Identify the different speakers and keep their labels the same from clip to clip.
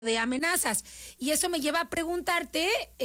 Speaker 1: de amenazas. Y eso me lleva a preguntarte,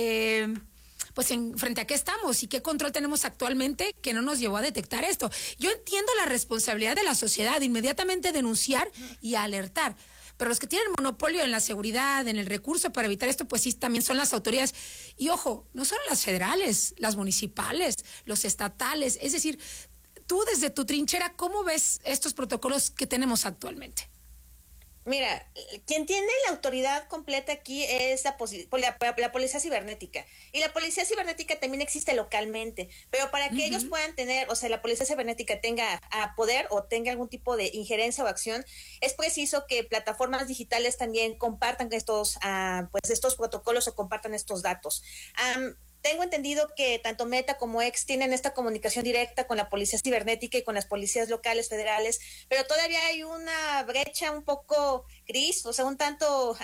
Speaker 1: pues frente a qué estamos y qué control tenemos actualmente que no nos llevó a detectar esto. Yo entiendo la responsabilidad de la sociedad de inmediatamente denunciar y alertar, pero los que tienen monopolio en la seguridad, en el recurso para evitar esto, pues sí, también son las autoridades. Y ojo, no solo las federales, las municipales, los estatales. Es decir, tú desde tu trinchera, ¿cómo ves estos protocolos que tenemos actualmente?
Speaker 2: Mira, quien tiene la autoridad completa aquí es la policía cibernética. Y la policía cibernética también existe localmente. Pero para que ellos puedan tener, o sea, la policía cibernética tenga poder o tenga algún tipo de injerencia o acción, es preciso que plataformas digitales también compartan estos protocolos o compartan estos datos. Tengo entendido que tanto Meta como X tienen esta comunicación directa con la policía cibernética y con las policías locales, federales, pero todavía hay una brecha un poco gris, o sea, un tanto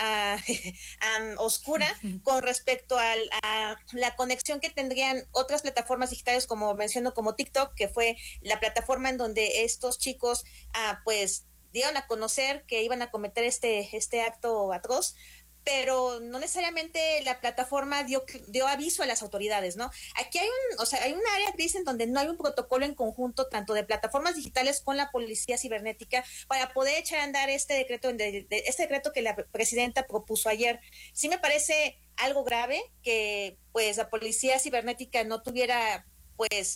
Speaker 2: oscura con respecto a la conexión que tendrían otras plataformas digitales, como menciono, como TikTok, que fue la plataforma en donde estos chicos, pues, dieron a conocer que iban a cometer este acto atroz, pero no necesariamente la plataforma dio aviso a las autoridades, ¿no? Aquí hay un área gris en donde no hay un protocolo en conjunto tanto de plataformas digitales con la policía cibernética para poder echar a andar este decreto que la presidenta propuso ayer. Sí me parece algo grave que pues la policía cibernética no tuviera pues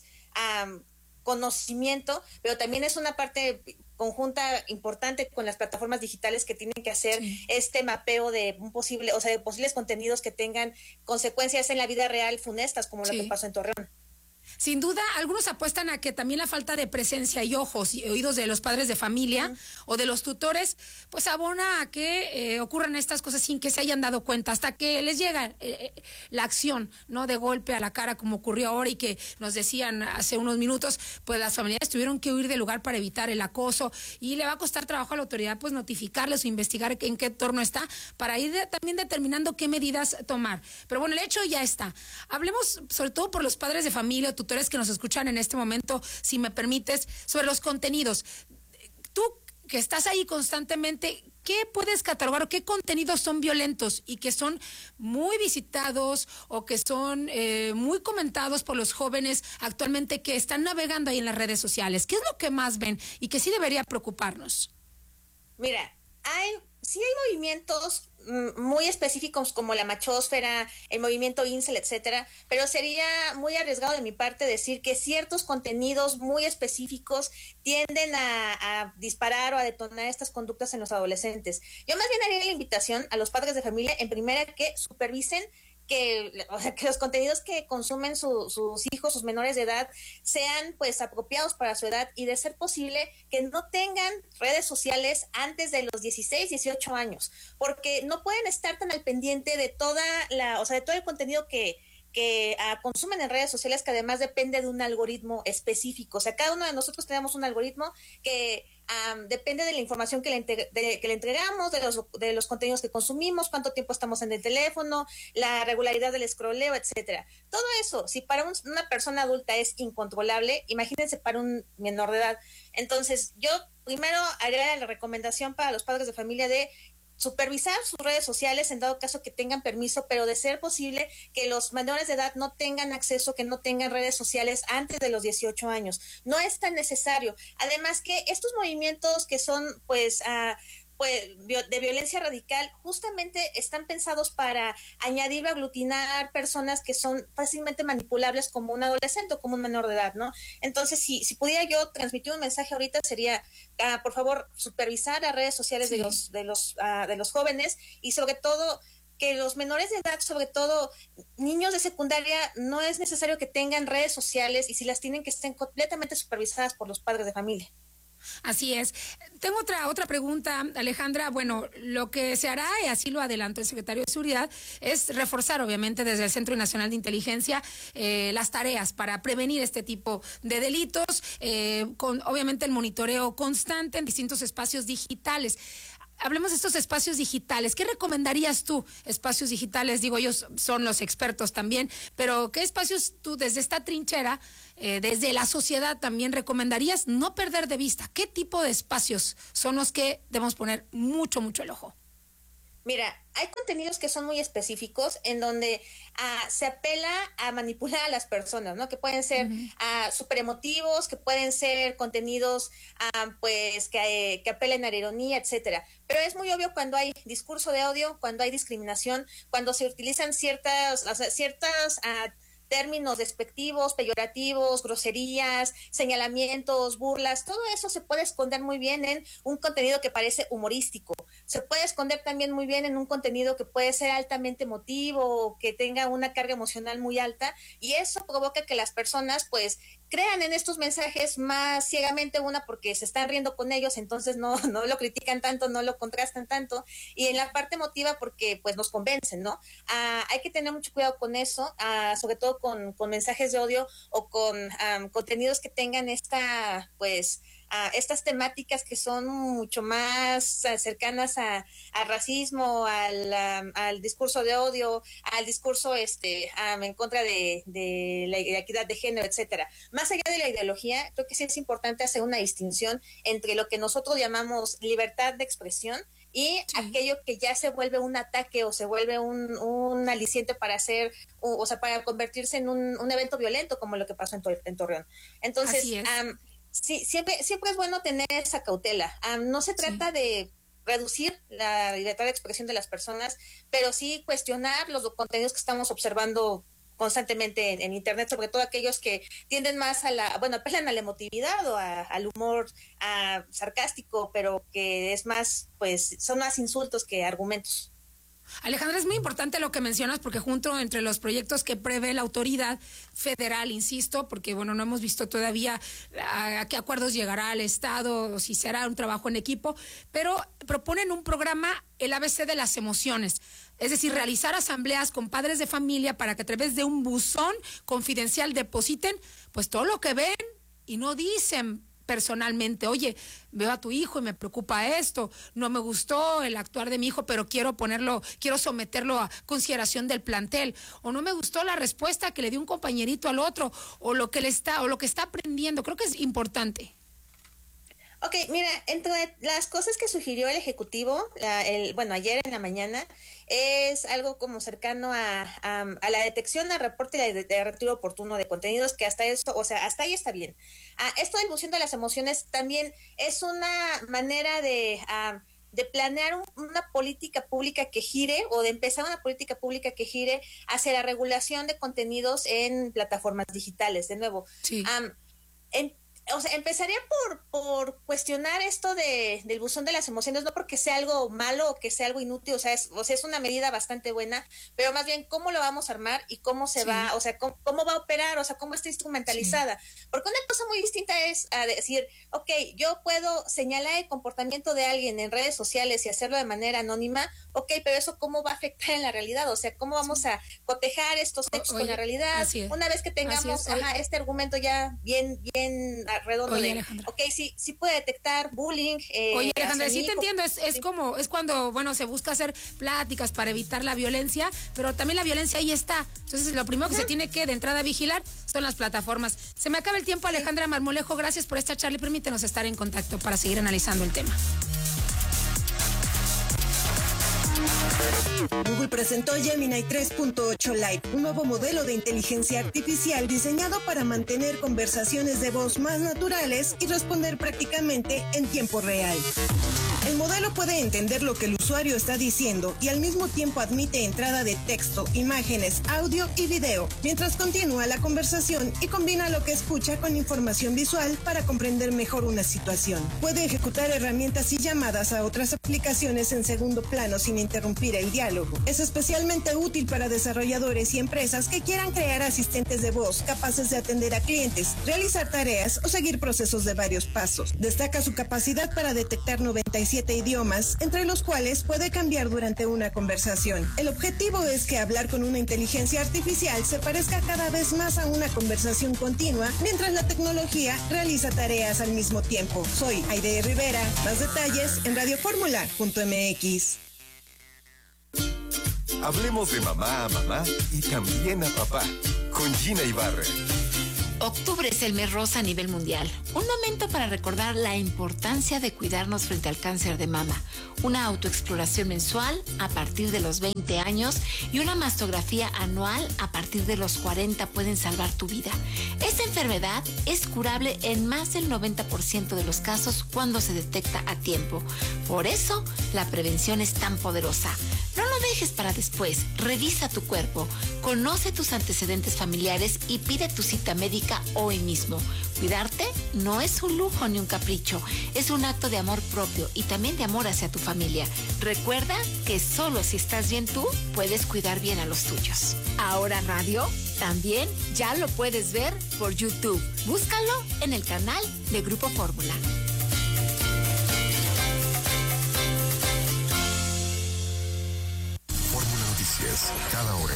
Speaker 2: conocimiento, pero también es una parte conjunta importante con las plataformas digitales que tienen que hacer este mapeo de de posibles contenidos que tengan consecuencias en la vida real funestas, como lo que pasó en Torreón.
Speaker 1: Sin duda, algunos apuestan a que también la falta de presencia y ojos y oídos de los padres de familia o de los tutores, pues abona a que ocurran estas cosas sin que se hayan dado cuenta, hasta que les llega la acción, ¿no? De golpe a la cara, como ocurrió ahora y que nos decían hace unos minutos, pues las familias tuvieron que huir del lugar para evitar el acoso y le va a costar trabajo a la autoridad, pues notificarles o investigar en qué entorno está para ir también determinando qué medidas tomar. Pero bueno, el hecho ya está. Hablemos sobre todo por los padres de familia o tutores que nos escuchan en este momento, si me permites, sobre los contenidos. Tú que estás ahí constantemente, ¿qué puedes catalogar o qué contenidos son violentos y que son muy visitados o que son muy comentados por los jóvenes actualmente que están navegando ahí en las redes sociales? ¿Qué es lo que más ven y que sí debería preocuparnos?
Speaker 2: Mira, sí hay movimientos muy específicos como la machósfera, el movimiento incel, etcétera, pero sería muy arriesgado de mi parte decir que ciertos contenidos muy específicos tienden a disparar o a detonar estas conductas en los adolescentes. Yo más bien haría la invitación a los padres de familia, en primera, que supervisen que los contenidos que consumen sus hijos, sus menores de edad, sean pues apropiados para su edad y de ser posible que no tengan redes sociales antes de los 16, 18 años, porque no pueden estar tan al pendiente de de todo el contenido que consumen en redes sociales, que además depende de un algoritmo específico. O sea, cada uno de nosotros tenemos un algoritmo que depende de la información que le entregamos, de los contenidos que consumimos, cuánto tiempo estamos en el teléfono, la regularidad del scrolleo, etcétera. Todo eso, si para una persona adulta es incontrolable, imagínense para un menor de edad. Entonces, yo primero haría la recomendación para los padres de familia de supervisar sus redes sociales en dado caso que tengan permiso, pero de ser posible que los menores de edad no tengan acceso, que no tengan redes sociales antes de los 18 años. No es tan necesario. Además que estos movimientos que son de violencia radical justamente están pensados para añadir o aglutinar personas que son fácilmente manipulables como un adolescente o como un menor de edad, ¿no? Entonces, si pudiera yo transmitir un mensaje ahorita sería, por favor, supervisar las redes sociales de los jóvenes y sobre todo que los menores de edad, sobre todo niños de secundaria, no es necesario que tengan redes sociales y si las tienen que estén completamente supervisadas por los padres de familia.
Speaker 1: Así es. Tengo otra pregunta, Alejandra. Bueno, lo que se hará, y así lo adelantó el secretario de Seguridad, es reforzar, obviamente, desde el Centro Nacional de Inteligencia, las tareas para prevenir este tipo de delitos, con, obviamente, el monitoreo constante en distintos espacios digitales. Hablemos de estos espacios digitales. ¿Qué recomendarías tú, espacios digitales? Digo, ellos son los expertos también, pero ¿qué espacios tú desde esta trinchera, desde la sociedad también recomendarías no perder de vista? ¿Qué tipo de espacios son los que debemos poner mucho el ojo?
Speaker 2: Mira, hay contenidos que son muy específicos en donde se apela a manipular a las personas, ¿no? Que pueden ser súper emotivos, que pueden ser contenidos pues que apelen a la ironía, etcétera. Pero es muy obvio cuando hay discurso de odio, cuando hay discriminación, cuando se utilizan ciertas términos despectivos, peyorativos, groserías, señalamientos, burlas, todo eso se puede esconder muy bien en un contenido que parece humorístico. Se puede esconder también muy bien en un contenido que puede ser altamente emotivo, que tenga una carga emocional muy alta, y eso provoca que las personas pues crean en estos mensajes más ciegamente, una porque se están riendo con ellos, entonces no lo critican tanto, no lo contrastan tanto, y en la parte emotiva porque pues nos convencen, ¿no? Hay que tener mucho cuidado con eso, sobre todo con mensajes de odio o con contenidos que tengan estas temáticas que son mucho más cercanas a racismo, al discurso de odio, al discurso en contra de la equidad de género, etcétera. Más allá de la ideología, creo que sí es importante hacer una distinción entre lo que nosotros llamamos libertad de expresión y aquello que ya se vuelve un ataque o se vuelve un aliciente para hacer, para convertirse en un evento violento, como lo que pasó en Torreón. Entonces, sí, siempre es bueno tener esa cautela. No se trata de reducir la libertad de expresión de las personas, pero sí cuestionar los contenidos que estamos observando constantemente en Internet, sobre todo aquellos que tienden más apelan a la emotividad o al humor sarcástico, pero que es más, pues, son más insultos que argumentos.
Speaker 1: Alejandra, es muy importante lo que mencionas porque junto entre los proyectos que prevé la autoridad federal, insisto, porque no hemos visto todavía a qué acuerdos llegará el Estado o si será un trabajo en equipo, pero proponen un programa, el ABC de las emociones, es decir, realizar asambleas con padres de familia para que a través de un buzón confidencial depositen pues todo lo que ven y no dicen personalmente, oye, veo a tu hijo y me preocupa esto, no me gustó el actuar de mi hijo, pero quiero someterlo a consideración del plantel, o no me gustó la respuesta que le dio un compañerito al otro, o lo que está aprendiendo. Creo que es importante.
Speaker 2: Ok, mira, entre las cosas que sugirió el Ejecutivo, ayer en la mañana, es algo como cercano a la detección, al reporte y de retiro oportuno de contenidos, que hasta ahí está bien. Esto de difusión de las emociones también es una manera de planear una política pública que gire, o de empezar una política pública que gire hacia la regulación de contenidos en plataformas digitales. De nuevo,
Speaker 1: sí.
Speaker 2: Empezaría por cuestionar esto del buzón de las emociones, no porque sea algo malo o que sea algo inútil, es una medida bastante buena, pero más bien cómo lo vamos a armar y cómo se va, cómo va a operar, cómo está instrumentalizada. Porque una cosa muy distinta es a decir, ok, yo puedo señalar el comportamiento de alguien en redes sociales y hacerlo de manera anónima, ok, pero eso cómo va a afectar en la realidad, cómo vamos a cotejar estos hechos con la realidad. Una vez que tengamos este argumento ya bien redondo.
Speaker 1: Oye,
Speaker 2: ok, sí puede detectar bullying.
Speaker 1: Oye, Alejandra, sí te entiendo, es cuando se busca hacer pláticas para evitar la violencia, pero también la violencia ahí está. Entonces, lo primero que se tiene que de entrada vigilar son las plataformas. Se me acaba el tiempo, Alejandra Marmolejo, gracias por esta charla y permítenos estar en contacto para seguir analizando el tema.
Speaker 3: Google presentó Gemini 3.8 Lite, un nuevo modelo de inteligencia artificial diseñado para mantener conversaciones de voz más naturales y responder prácticamente en tiempo real. El modelo puede entender lo que el usuario está diciendo y al mismo tiempo admite entrada de texto, imágenes, audio y video, mientras continúa la conversación y combina lo que escucha con información visual para comprender mejor una situación. Puede ejecutar herramientas y llamadas a otras aplicaciones en segundo plano sin interrumpir el diálogo. Es especialmente útil para desarrolladores y empresas que quieran crear asistentes de voz capaces de atender a clientes, realizar tareas o seguir procesos de varios pasos. Destaca su capacidad para detectar 97 idiomas, entre los cuales puede cambiar durante una conversación. El objetivo es que hablar con una inteligencia artificial se parezca cada vez más a una conversación continua, mientras la tecnología realiza tareas al mismo tiempo. Soy Aide Rivera. Más detalles en radioformula.mx.
Speaker 4: Hablemos de mamá a mamá y también a papá con Gina Ibarra. Octubre es el mes rosa a nivel mundial. Un momento para recordar la importancia de cuidarnos frente al cáncer de mama. Una autoexploración mensual a partir de los 20 años y una mastografía anual a partir de los 40 pueden salvar tu vida. Esta enfermedad es curable en más del 90% de los casos cuando se detecta a tiempo. Por eso, la prevención es tan poderosa. No lo dejes para después. Revisa tu cuerpo, conoce tus antecedentes familiares y pide tu cita médica hoy mismo. Cuidarte no es un lujo ni un capricho, es un acto de amor propio y también de amor hacia tu familia. Recuerda que solo si estás bien tú, puedes cuidar bien a los tuyos. Ahora Radio también ya lo puedes ver por YouTube. Búscalo en el canal de Grupo Fórmula.
Speaker 5: Cada hora.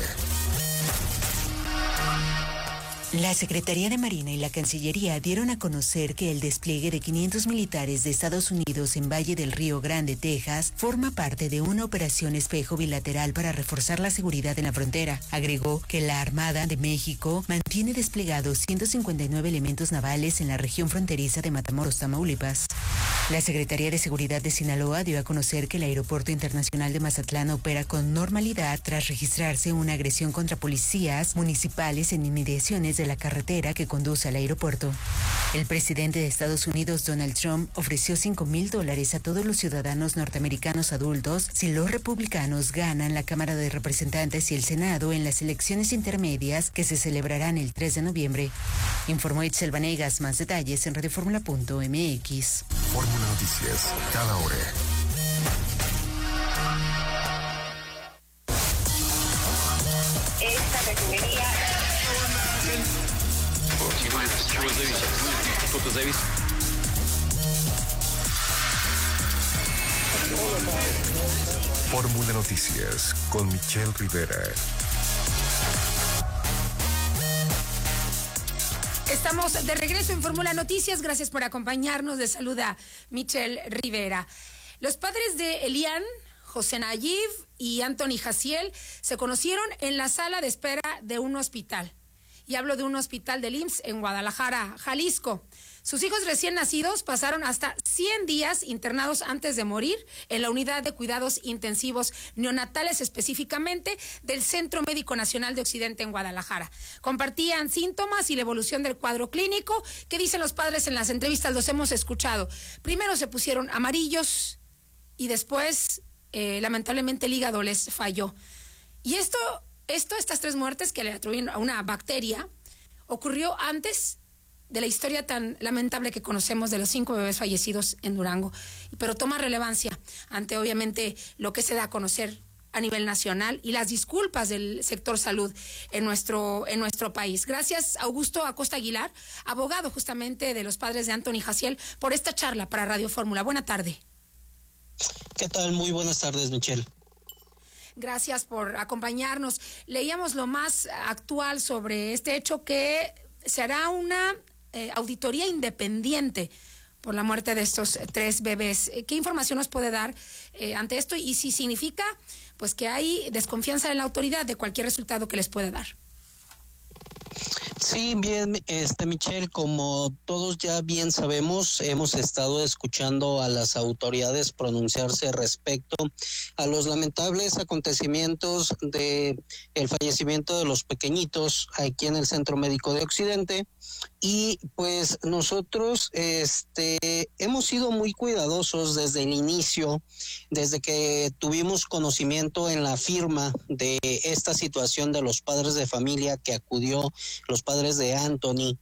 Speaker 6: La Secretaría de Marina y la Cancillería dieron a conocer que el despliegue de 500 militares de Estados Unidos en Valle del Río Grande, Texas, forma parte de una operación espejo bilateral para reforzar la seguridad en la frontera. Agregó que la Armada de México mantiene desplegados 159 elementos navales en la región fronteriza de Matamoros, Tamaulipas. La Secretaría de Seguridad de Sinaloa dio a conocer que el Aeropuerto Internacional de Mazatlán opera con normalidad tras registrarse una agresión contra policías municipales en inmediaciones de la carretera que conduce al aeropuerto. El presidente de Estados Unidos, Donald Trump, ofreció $5,000 a todos los ciudadanos norteamericanos adultos si los republicanos ganan la Cámara de Representantes y el Senado en las elecciones intermedias que se celebrarán el 3 de noviembre. Informó Itzel Vanegas. Más detalles en radioformula.mx.
Speaker 5: Fórmula Noticias, cada hora.
Speaker 2: Esta refinería.
Speaker 5: Fórmula Noticias con Michelle Rivera.
Speaker 1: Estamos de regreso en Fórmula Noticias. Gracias por acompañarnos. Les saluda Michelle Rivera. Los padres de Elian, José Nayib y Anthony Jaciel se conocieron en la sala de espera de un hospital. Y hablo de un hospital del IMSS en Guadalajara, Jalisco. Sus hijos recién nacidos pasaron hasta 100 días internados antes de morir en la unidad de cuidados intensivos neonatales, específicamente del Centro Médico Nacional de Occidente en Guadalajara. Compartían síntomas y la evolución del cuadro clínico. ¿Qué dicen los padres en las entrevistas? Los hemos escuchado. Primero se pusieron amarillos y después, lamentablemente, el hígado les falló. Y estas 3 muertes que le atribuyen a una bacteria ocurrió antes de la historia tan lamentable que conocemos de los 5 bebés fallecidos en Durango, pero toma relevancia ante obviamente lo que se da a conocer a nivel nacional y las disculpas del sector salud en nuestro país. Gracias, Augusto Acosta Aguilar, abogado justamente de los padres de Anthony Jaciel, por esta charla para Radio Fórmula. Buena tarde.
Speaker 7: ¿Qué tal? Muy buenas tardes, Michelle.
Speaker 1: Gracias por acompañarnos. Leíamos lo más actual sobre este hecho, que se hará una auditoría independiente por la muerte de estos 3 bebés. ¿Qué información nos puede dar ante esto? Y si significa pues que hay desconfianza en la autoridad de cualquier resultado que les pueda dar.
Speaker 7: Sí, bien, Michelle, como todos ya bien sabemos, hemos estado escuchando a las autoridades pronunciarse respecto a los lamentables acontecimientos de el fallecimiento de los pequeñitos aquí en el Centro Médico de Occidente. Y pues nosotros hemos sido muy cuidadosos desde el inicio, desde que tuvimos conocimiento en la firma de esta situación de los padres de familia que acudió, los padres de Anthony,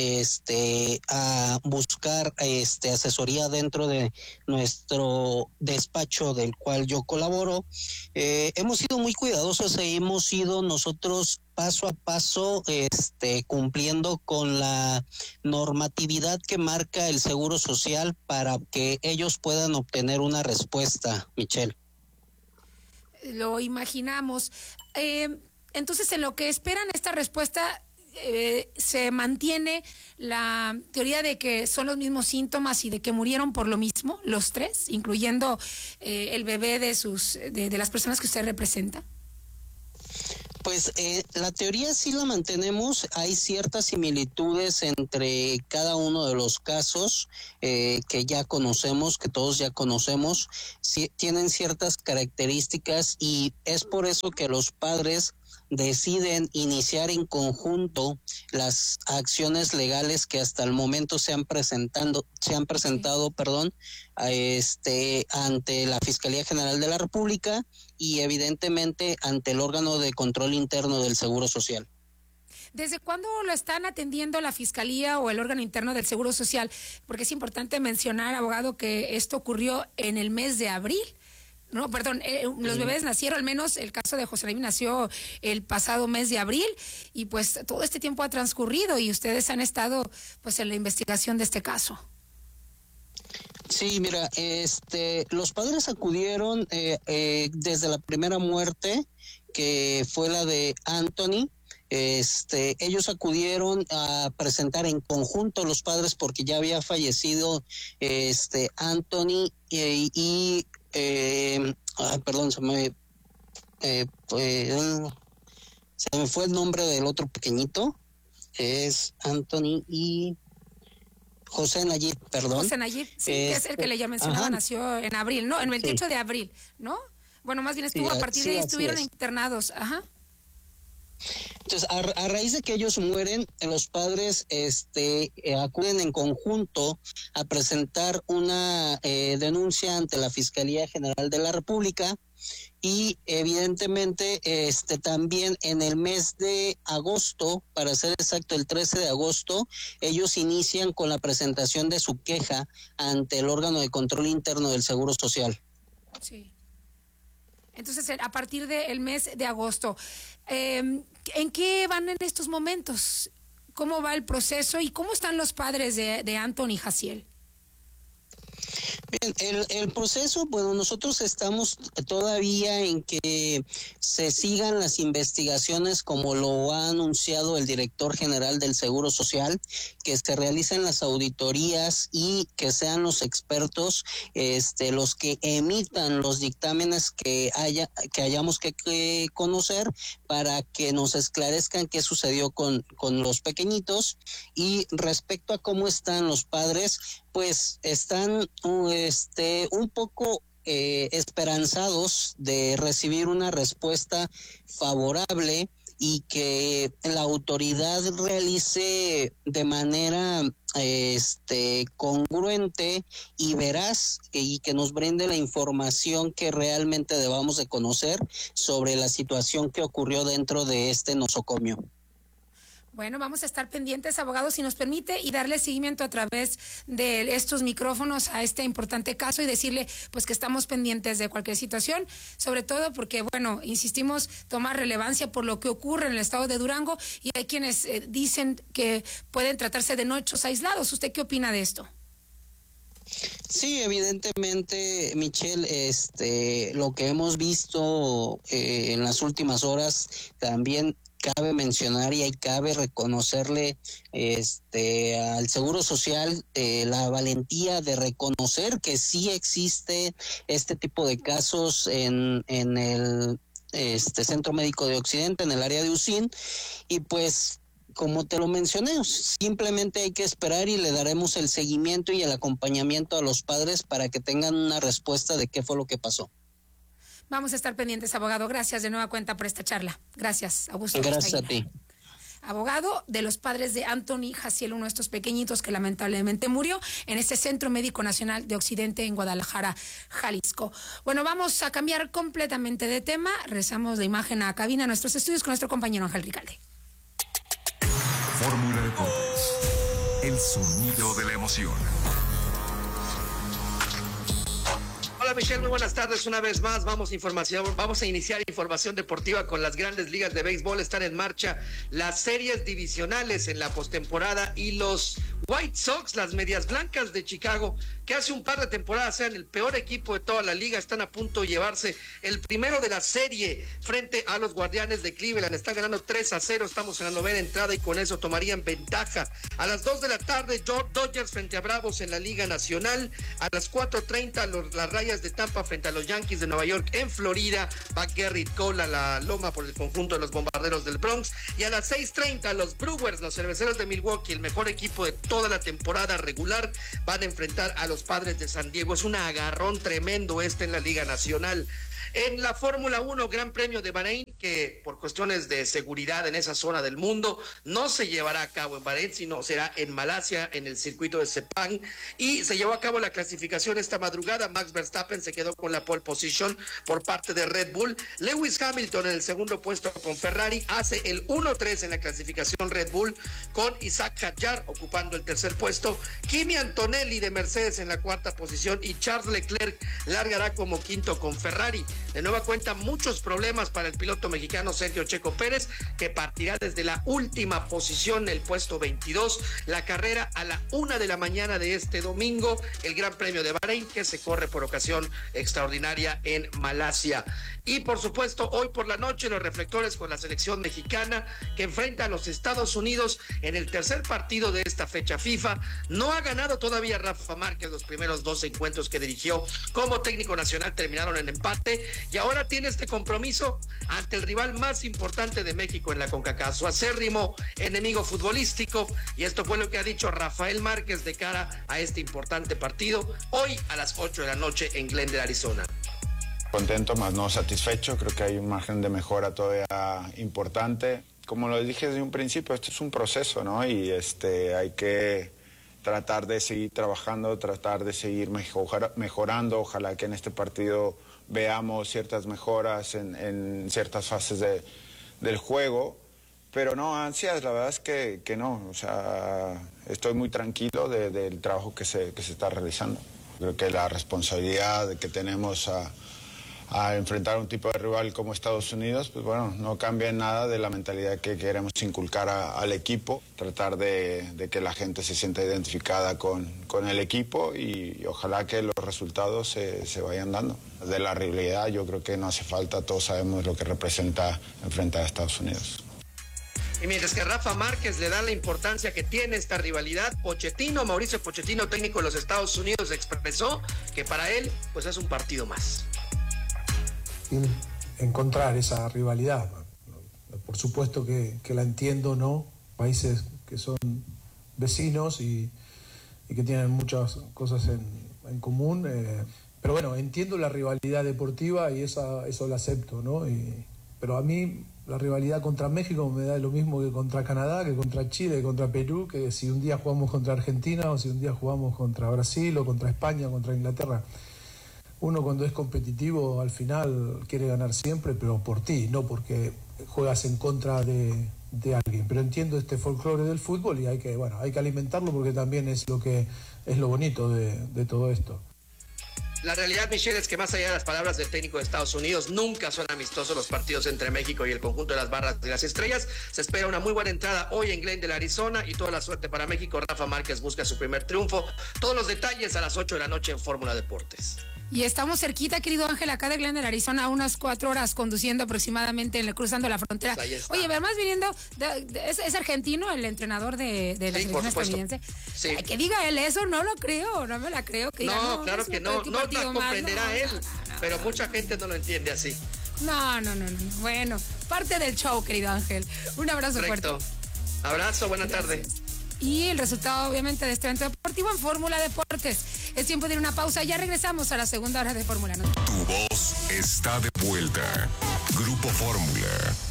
Speaker 7: a buscar asesoría dentro de nuestro despacho del cual yo colaboro. Hemos sido muy cuidadosos e hemos ido nosotros paso a paso cumpliendo con la normatividad que marca el Seguro Social para que ellos puedan obtener una respuesta, Michelle.
Speaker 1: Lo imaginamos. Entonces, en lo que esperan esta respuesta, se mantiene la teoría de que son los mismos síntomas y de que murieron por lo mismo, los 3, incluyendo el bebé de las personas que usted representa.
Speaker 7: Pues la teoría sí la mantenemos, hay ciertas similitudes entre cada uno de los casos que ya conocemos, que todos ya conocemos, sí, tienen ciertas características y es por eso que los padres deciden iniciar en conjunto las acciones legales que hasta el momento se han presentado, ante la Fiscalía General de la República y evidentemente ante el órgano de control interno del Seguro Social.
Speaker 1: ¿Desde cuándo lo están atendiendo la Fiscalía o el órgano interno del Seguro Social? Porque es importante mencionar, abogado, que esto ocurrió en el mes de abril. No, perdón, los bebés nacieron, al menos el caso de José Luis nació el pasado mes de abril y pues todo este tiempo ha transcurrido y ustedes han estado pues en la investigación de este caso.
Speaker 7: Sí, mira, los padres acudieron desde la primera muerte, que fue la de Anthony. Ellos acudieron a presentar en conjunto los padres porque ya había fallecido Anthony perdón, se me fue el nombre del otro pequeñito, es Anthony y José Nayib, perdón.
Speaker 1: José Nayib, sí, que es el que le ya mencionaba, nació en abril, ¿no? En el 28 de abril, ¿no? Bueno, más bien estuvo, a partir de ahí estuvieron internados, ajá.
Speaker 7: Entonces, a raíz de que ellos mueren, los padres acuden en conjunto a presentar una denuncia ante la Fiscalía General de la República y evidentemente también en el mes de agosto, para ser exacto el 13 de agosto, ellos inician con la presentación de su queja ante el órgano de control interno del Seguro Social.
Speaker 1: Sí. Entonces, a partir del mes de agosto, ¿en qué van en estos momentos? ¿Cómo va el proceso y cómo están los padres de Anthony Jaciel?
Speaker 7: Bien, el proceso, bueno, nosotros estamos todavía en que se sigan las investigaciones como lo ha anunciado el director general del Seguro Social, que se realicen las auditorías y que sean los expertos los que emitan los dictámenes que hayamos que conocer para que nos esclarezcan qué sucedió con los pequeñitos. Y respecto a cómo están los padres, pues están un poco esperanzados de recibir una respuesta favorable y que la autoridad realice de manera congruente y veraz y que nos brinde la información que realmente debamos de conocer sobre la situación que ocurrió dentro de este nosocomio.
Speaker 1: Bueno, vamos a estar pendientes, abogado, si nos permite, y darle seguimiento a través de estos micrófonos a este importante caso y decirle pues que estamos pendientes de cualquier situación, sobre todo porque, bueno, insistimos, tomar relevancia por lo que ocurre en el estado de Durango y hay quienes dicen que pueden tratarse de hechos aislados. ¿Usted qué opina de esto?
Speaker 7: Sí, evidentemente, Michelle, lo que hemos visto en las últimas horas también cabe mencionar y cabe reconocerle al Seguro Social la valentía de reconocer que sí existe este tipo de casos en el Centro Médico de Occidente, en el área de UCIN, y pues como te lo mencioné, simplemente hay que esperar y le daremos el seguimiento y el acompañamiento a los padres para que tengan una respuesta de qué fue lo que pasó.
Speaker 1: Vamos a estar pendientes, abogado. Gracias de nueva cuenta por esta charla. Gracias, Augusto.
Speaker 7: Gracias a ti.
Speaker 1: Abogado de los padres de Anthony Jaciel, uno de estos pequeñitos que lamentablemente murió en este Centro Médico Nacional de Occidente en Guadalajara, Jalisco. Bueno, vamos a cambiar completamente de tema. Regresamos de imagen a cabina, a nuestros estudios con nuestro compañero Ángel Ricalde.
Speaker 5: Fórmula Deportes. El sonido de la emoción.
Speaker 8: Hola Michelle, muy buenas tardes una vez más. Vamos a iniciar información deportiva con las grandes ligas de béisbol. Están en marcha las series divisionales en la postemporada y los White Sox, las Medias Blancas de Chicago, que hace un par de temporadas eran el peor equipo de toda la liga, están a punto de llevarse el primero de la serie frente a los Guardianes de Cleveland. Están ganando 3-0, estamos en la 9ª entrada y con eso tomarían ventaja. A las 2 de la tarde, Dodgers frente a Bravos en la Liga Nacional. A las 4:30, las Rayas de Tampa frente a los Yankees de Nueva York en Florida. Va Gerrit Cole a la loma por el conjunto de los Bombarderos del Bronx. Y a las 6:30, los Brewers, los Cerveceros de Milwaukee, el mejor equipo de toda la temporada regular, van a enfrentar a los Padres de San Diego. Es un agarrón tremendo en la Liga Nacional. En la Fórmula 1, Gran Premio de Bahrein, que por cuestiones de seguridad en esa zona del mundo no se llevará a cabo en Bahrein, sino será en Malasia, en el circuito de Sepang, y se llevó a cabo la clasificación esta madrugada. Max Verstappen se quedó con la pole position por parte de Red Bull. Lewis Hamilton en el segundo puesto con Ferrari, hace el 1-3 en la clasificación Red Bull, con Isaac Hadjar ocupando el tercer puesto. Kimi Antonelli de Mercedes en la cuarta posición y Charles Leclerc largará como quinto con Ferrari. De nueva cuenta, muchos problemas para el piloto mexicano Sergio Checo Pérez, que partirá desde la última posición, el puesto 22. La carrera a la 1 de la mañana de este domingo, el Gran Premio de Bahrein, que se corre por ocasión extraordinaria en Malasia. Y por supuesto, hoy por la noche, los reflectores con la selección mexicana, que enfrenta a los Estados Unidos en el tercer partido de esta fecha FIFA. No ha ganado todavía Rafa Márquez. Los primeros 2 encuentros que dirigió como técnico nacional terminaron en empate, y ahora tiene este compromiso ante el rival más importante de México en la CONCACAF, su acérrimo enemigo futbolístico. Y esto fue lo que ha dicho Rafael Márquez de cara a este importante partido hoy a las 8 de la noche en Glendale, Arizona.
Speaker 9: Contento, más no satisfecho. Creo que hay un margen de mejora todavía importante. Como lo dije desde un principio, esto es un proceso, ¿no? Y hay que tratar de seguir trabajando, tratar de seguir mejorando. Ojalá que en este partido veamos ciertas mejoras en ciertas fases del juego. Pero no, ansias, la verdad es que no. O sea, estoy muy tranquilo del trabajo que se está realizando. Creo que la responsabilidad que tenemos a enfrentar a un tipo de rival como Estados Unidos, pues bueno, no cambia en nada de la mentalidad que queremos inculcar al equipo, tratar de que la gente se sienta identificada con el equipo y ojalá que los resultados se vayan dando. De la rivalidad yo creo que no hace falta, todos sabemos lo que representa enfrentar a Estados Unidos.
Speaker 8: Y mientras que Rafa Márquez le da la importancia que tiene esta rivalidad, Mauricio Pochettino, técnico de los Estados Unidos, expresó que para él pues es un partido más.
Speaker 10: Encontrar esa rivalidad, por supuesto que la entiendo, ¿no? Países que son vecinos y que tienen muchas cosas en común, pero bueno, entiendo la rivalidad deportiva y eso lo acepto, ¿no? Pero a mí la rivalidad contra México me da lo mismo que contra Canadá, que contra Chile, que contra Perú, que si un día jugamos contra Argentina o si un día jugamos contra Brasil o contra España o contra Inglaterra. Uno cuando es competitivo al final quiere ganar siempre, pero por ti, no porque juegas en contra de alguien. Pero entiendo este folclore del fútbol y hay que alimentarlo porque también es lo bonito de todo esto.
Speaker 8: La realidad, Michelle, es que más allá de las palabras del técnico de Estados Unidos, nunca son amistosos los partidos entre México y el conjunto de las Barras de las Estrellas. Se espera una muy buena entrada hoy en Glendale, Arizona, y toda la suerte para México. Rafa Márquez busca su primer triunfo. Todos los detalles a las 8 de la noche en Fórmula Deportes.
Speaker 1: Y estamos cerquita, querido Ángel, acá de Glendale, Arizona, a unas 4 horas conduciendo aproximadamente, cruzando la frontera. Oye, además viniendo, es argentino el entrenador de la selección estadounidense. Sí. Que diga él eso, no lo creo, no me la creo. Que
Speaker 8: no, claro que no la comprenderá él, pero mucha gente no lo entiende así.
Speaker 1: No. Bueno, parte del show, querido Ángel. Un abrazo fuerte.
Speaker 8: Abrazo, buena tarde.
Speaker 1: Y el resultado, obviamente, de este evento deportivo en Fórmula Deportes. Es tiempo de ir a una pausa. Ya regresamos a la segunda hora de Fórmula.
Speaker 5: Tu voz está de vuelta. Grupo Fórmula.